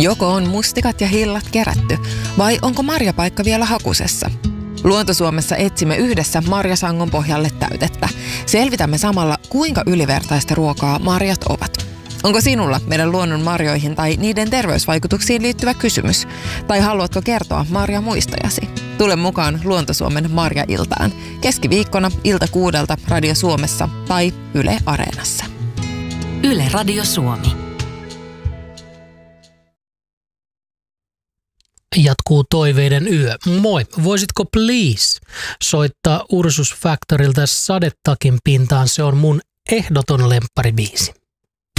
Joko on mustikat ja hillat kerätty, vai onko marjapaikka vielä hakusessa? Luontosuomessa etsimme yhdessä marjasangon pohjalle täytettä. Selvitämme samalla, kuinka ylivertaista ruokaa marjat ovat. Onko sinulla meidän luonnon marjoihin tai niiden terveysvaikutuksiin liittyvä kysymys? Tai haluatko kertoa marjamuistojasi? Tule mukaan Luontosuomen Marja-iltaan. Keskiviikkona ilta 6 Radio Suomessa tai Yle Areenassa. Yle Radio Suomi. Jatkuu toiveiden yö. Moi, voisitko please soittaa Ursus Factorilta Sadetakin pintaan? Se on mun ehdoton lempparibiisi.